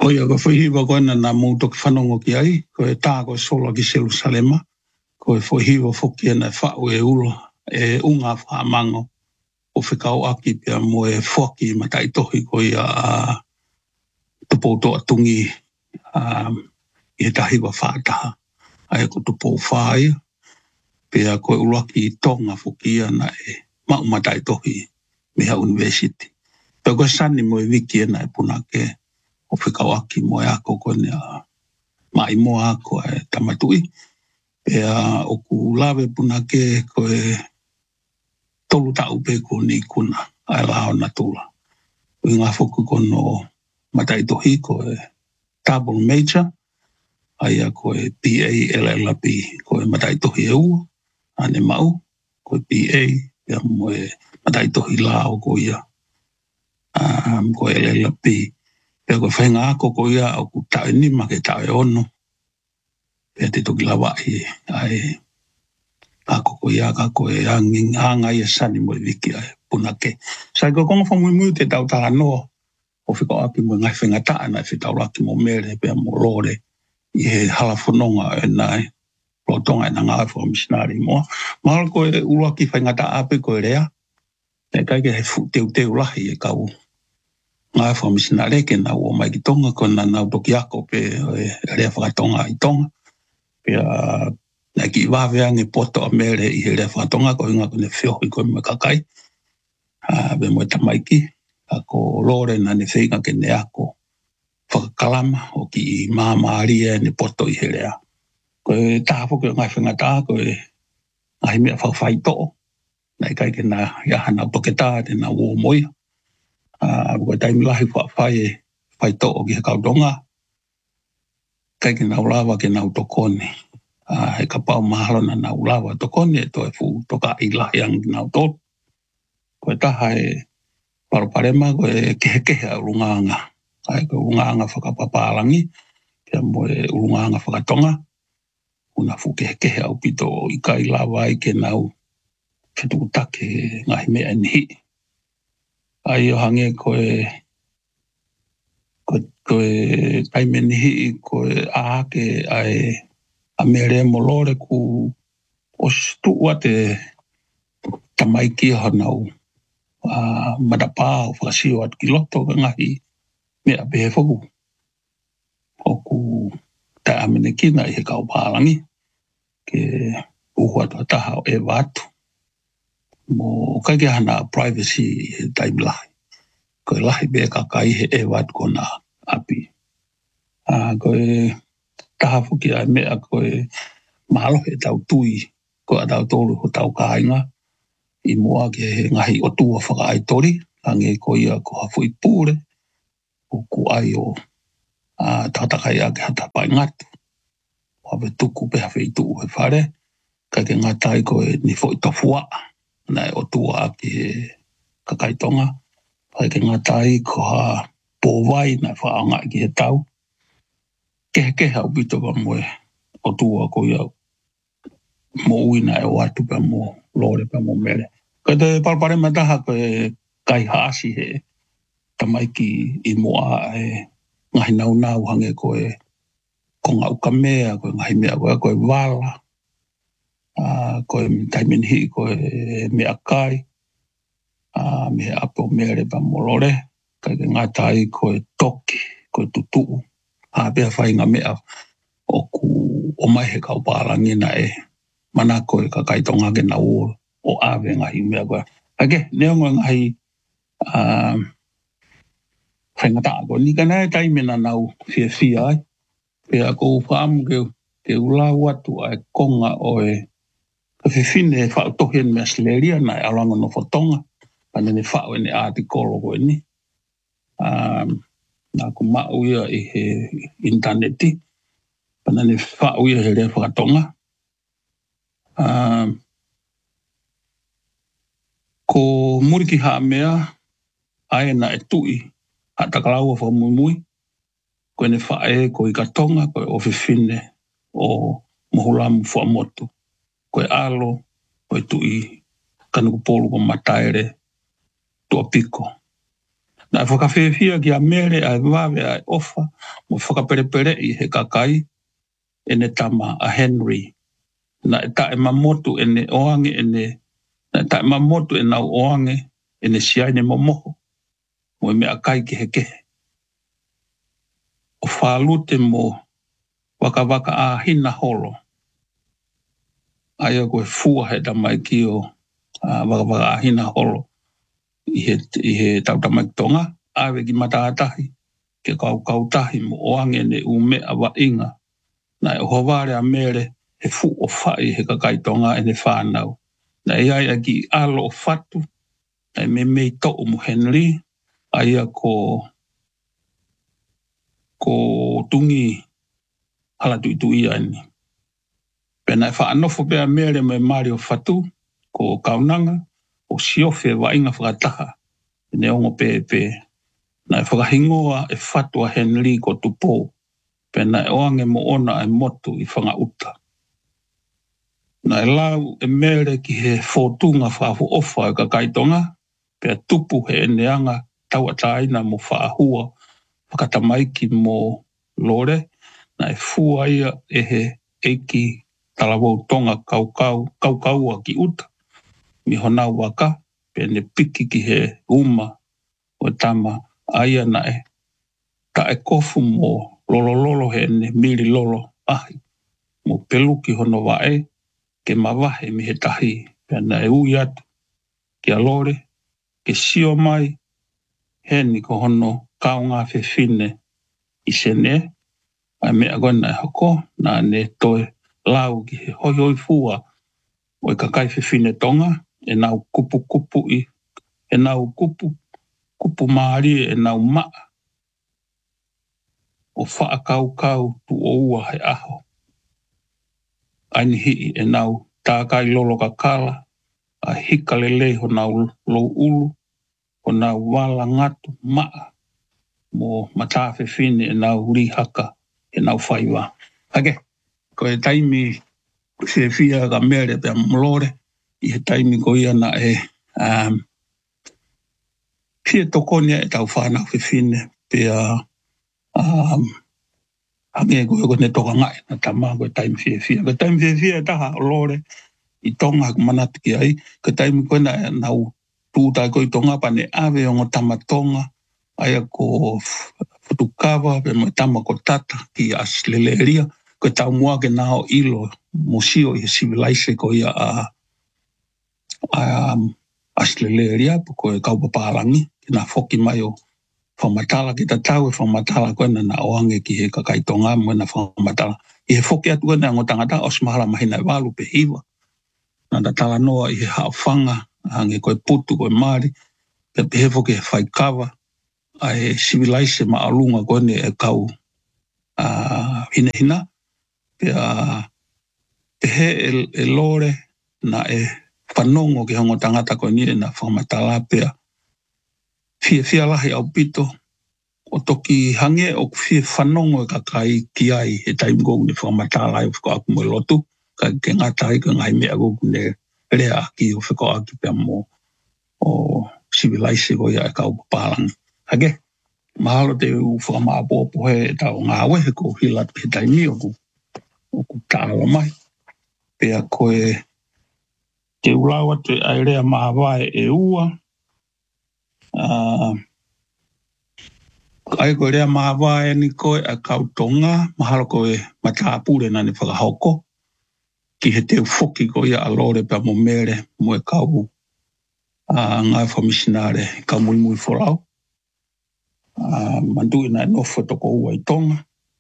O ia ko whahiwa ko na mūtok whanongo ki ai, ko e tā ko e sola ki Jerusalema, ko e whahiwa whoki ana whau e ula, e unga whamango, o whikau aki pia mo e whoki matai tohi ko ia tupo toa tungi i he tahiwa whaataha. Ai ko tupo whaia, pia ko e ulaki i tonga whoki ana e mau matai tohi meha university. Pia ko sani mo e wiki ana e punake, o whikau aki mo e ako kone mai mo ako e tamatui. Pea o ku lawe punake ko e tolu tau pe ko ni kuna ai lao na tula. O ngā whoku kono matai tohi ko e double major, ai a ko e PA LLB ko e matai tohi e ua, ane mau, ko e PA, pea mo e matai tohi lao ko ia, ko e LLB. Pea ko whainga ako ko ia au ku tae ni ma ke tae ono. Pea te toki lawa ai ako ko ia ka ko e anga ia sani mo e wiki ai punake. Sai ko konga whamui te tau taha noa o whiko api mo ngai whenga taa na whitau laki mo mere pea mo lore i he halafononga e nai lotonga e na ngā whua misinari moa. Mahal ko e ulaki whenga taa api ko e rea. E kai ke he teu lahi e kau ngā whua misinare ke na ua mai ki tonga ko na nau toki ako pe e rea whakatonga i tonga. Pea na ki waweange poto a mere i he rea whakatonga ko hinga kone whiohi ko me kakai. Be mo e tamaiki, ako lore na ne whinga ke ne ako whakakalama o ki māmaria ne poto i he rea. Ko e tāwho ke ngai whinga tā ko e ngai mea whawhaitoo. Na i kai ke na iahana toke tā te na uo moia. Ko e taimi lahi whaitoo ki he kaudonga. Kai ke na ulawa ke na utokone. He ka pau mahalo na ulawa tokone e to e fu toka i lahi ang na utol. Ko e taha e paruparema ko e kehe a urunganga. Ai ko urunganga whakapapalangi. Kia mo e urunganga whakatonga. Una fu kehe au pito i kai lawa i ke nau whetutake ngahi mea nihi. Ai o hange ko e taime nihi ko e aake ai a mere molore ku o stua te tamaiki hanau madapa o whakasio at kiloto ngahi mea behe whaku. O ku ta amene kina i he kaupālangi ke uhua tua taha o e watu. Mo kai ke hana privacy he taimi lahi. Ko e lahi bea kakai he e watu kona api. Ko e taha whuki ai mea ko e mahalo he tau tui ko a tau tolu ho tau kāinga. I mua ke he ngahi o tua whakaaitori. Ange ko ia ko hafu i pūre. O ku ai o tātakai a ke hatapai ngatu. Hawe tuku pe hawhi i tuu he whare. Kai ke ngatai ko e ni fo i tofua. Nai o tua a ke kakaitonga. Kai ke ngatai ko ha pōwai nai whaanga i ki he tau. Kehe au pito pa moe o tua ko ia mo uina e o atu pa mo lore pa mo mere. Kai te palpare mataha ko e kai haasi he tamaiki i moa e ngahi nau hange ko e ko ngau ka mea, ko e ngahi mea ko e wala, ko e taiminihi ko e mea kai, me apo mere pa mo lore, kai ke ngatai ko e toki, ko e tutuu. Pea whainga mea o ku o mai he kaupālangi na e manako e kakaitonga ke na o awe ngahi mea koe. Ake, neongo ngahi whainga tāko. Ni ka nai taimena nau fia ai. Pea ko whaamu ke ulau atu ai konga o e ka whiwhine e whaotohen mea sleria na e alanga no whatonga. Pane ne whao e ne artikolo koe ni. Nā ko mau ia i he interneti. Pana ne whao ia he rea whakatonga. Ko muriki haa mea, ai na e tui, hatakalaua whamumui. Ko ne whae ko i katonga, ko e ofifine o mohulamu whamotu. Ko e alo, ko e tui, kanuku polu ko mataere, tua piko. Na whakawhiwhia ki a mere a wawe a ofa mo whakaperepere I he kakai ene tama a Henry. Na e tae mamotu ene oange ene, na e tae mamotu ene au oange ene siaine momoho. Mo me a kai ki he kehe. O whalute mo waka a hina holo. Aia koe fua he tamai ki o waka a hina holo. I he tau tamai tonga, awe ki mataatahi. Ke kau tahi mo oange ne ume a wa inga. Na e hovare a mere he fu o whai he kakai tonga ene whanau. Na e ai ki alo o fatu, na e me to o mo Henry, aia ko tungi hala tu ia ni. Pena e whaanofo bea mere me Mario Fatu, ko kaunanga, o siofe wa inga whakataha, ne ongo pepe. Na e whakahingoa e Fatu a Henry ko tupo, pena e oange mo ona e motu I whanga uta. Na e lau e mere ki he whotunga whafu ofa e ka kaitonga, pea tupu he eneanga taua taina mo whaahua, whakatamaiki mo lore, na e fua ia e he eiki talawau tonga kau ki uta, mi honau waka, pea ne piki ki he uma o tama aia na e, ta e kofu mo lolo he ne miri lolo ahi, mo peluki hono wae, ke mawahe mi he tahi, pea na e ui atu, ki a lore, ke sio mai, he ni ko hono kaunga whiwhine I sene, ai mea gona e hoko, na ne toe lau ki he hoi fua, o I kakai whiwhine tonga, e nau kupu I, e nau kupu maari e nau maa, o wha kau tu o ua he aho. Aini hii e nau tākai lolo ka kala, a hika lele ho nau lo ulu, ho nau wala ngatu maa, mo matawhi whine e nau rihaka, e nau whaiwa. Hake, ko e taimi se fia ka mere pe mlore, I he taimi ko ia na e pia tokonia e tau whanau whiwhine, pia hange ko ne toka ngai, na tama ko e taimi fia. Ko taimi fia taha o lore, I tonga ko manatu ki ai, ko taimi ko na nau tūtai ko I tonga pa ne awe o ngo tama tonga, aia ko futukawa, pe mo tama ko tata ki asleleria, ko tau mua ke nao ilo, musio I civilise ko ia asleleria, ko e kaupapārangi, ki na foki mai o whamatala ki ta tau e whamatala koe na oange ki he kakai tonga mo na whamatala. I he foki atu koe na ngotangata os mahala mahina e walu pe hiwa. Na ta tala noa I he haawhanga, hange koe putu koe maari, pe he foki he whaikawa, a he civilise ma alunga koe ne e kau hina, pe he e lore na e whanongo ki hongo tangata koe ni e na whamatala pea. Fia lahi au pito, o toki hange o fie whanongo e kakai ki ai he taim gogu ne whamatala e whiko aku mo lotu, ka ke ngatai ka ngai mea gogu ne rea aki o whiko aki pia mo o civilise ko ia e kau papalang. Hake, mahalo te u whakamaapopo he tau ngā wehe ko hilat he taimi o ku tālo mai. Pea koe te ulawa te airea mahawae e ua, ai ko rea mahawae ni koe a kautonga, mahalo koe matapure na ni whakahoko, ki he teu foki ko ia alore pia mo mere mo e kau ngai whamisinare ka mui wholau. Mandui na nofo toko ua I tonga,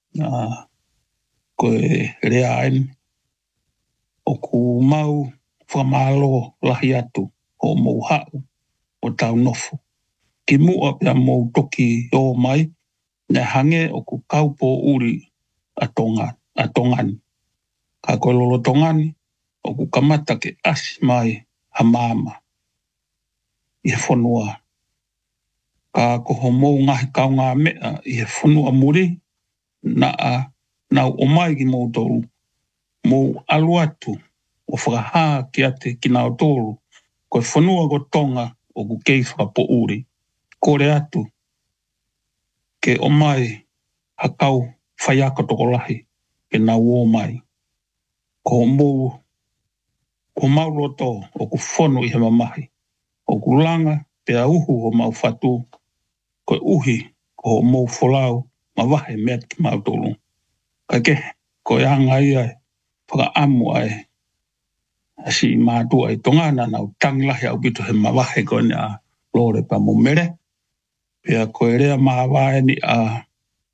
koe rea aini, o ku mau whamalo lahi atu o mou hau o tau nofo. Ki mua pia mou toki o mai, ne hange o ku kaupo uri a tongani. Ka koe lolo tongani, o ku kamata ke asi mai ha mama. I he whanua. Ka koho mou ngahi kau ngā mea, I he whanua muri, nau o mai ki mou tolu, mou aluatu, o whakaha ki ate ki nao tolu, koe whanua ko tonga o ku kei whakapo uri. Kore atu, ke o mai hakau whaiaka toko lahi ke nā wō mai. Ko mauroto o ku whono I he mamahi. O ku langa pea uhu o mau whatu. Ko uhi ko mou wholau ma wahe mea ki mau tolu. Ka ke ko anga ia whaka amu ai. Asi mātua I tongana nau tangilahi au bito he ma wahe ko ni a lore pa mo mere. Pea ko e rea maa wae ni a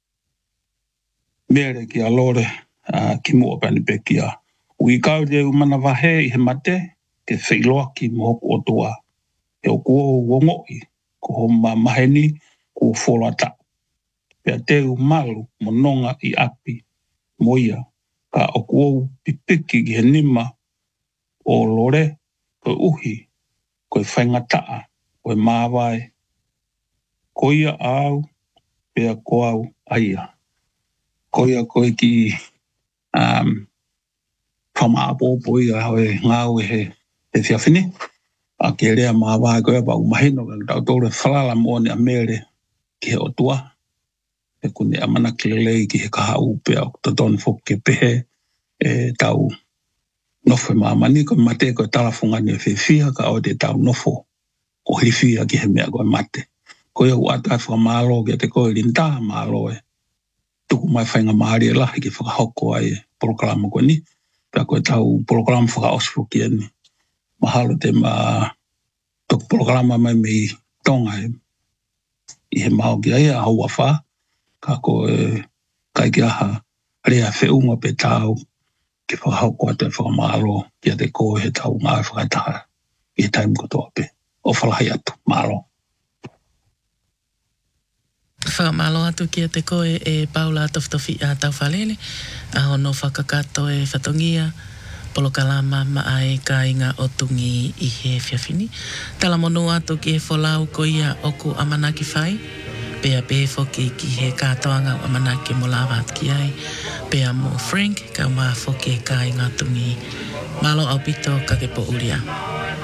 mere ki a lore ki mua pani pe ki a. Ui kau de umana wahe I he mate ke whailoa ki mohoku o tua. E o kua wongoi ko ho maheni ko wholata. Pea te malu mononga I api moia ka o kua pipiki ki he nima o lore ko uhi ko e whaingataa ko e mawai ko ia au pea ko au aia. Ko ia ko e ki whamaapopo ia hoi ngau he whiawhine. A ke rea mawai ko ia pa umahino ka tau tōre whalala mo ni a mere ki he otua. E kune amana kilelei ki he kaha upea o tatoni fok ke pehe e tau nofo mamani ko mate ko talafunga ni whiwhia ka o te tau nofo o hiwhia ki he mea ko mate. Ko ia uata whamalo ke te koe rinta malo e. Tuku mai whainga maari e lahi ki whakahoko ai proklama ko ni. Pea koe tau proklama whakaosfo ki ni. Mahalo te tuku proklama mai mei tonga e. I he mao ki ai a haua wha. Ka koe kai ki aha rea whiunga pe tau ki whakahoko atu e whakamalo ki a te koe he tau ngā whakataha. I he taim kotoa pe. O whalahi atu, malo. Whakamalo atu ki a te koe e Paula Toftofi a tau whalele. A hono whakakato e whatongia. Polokalama maae ka inga o tungi I he whiawhini. Tala monu atu ki he wholau ko ia oku amanaki whai. Pea pe foki ki he kātoanga o amanaki mo lawa ki ai. Pea mo Frank ka maa foki ka inga tungi. Malo au pito ka ke po uria.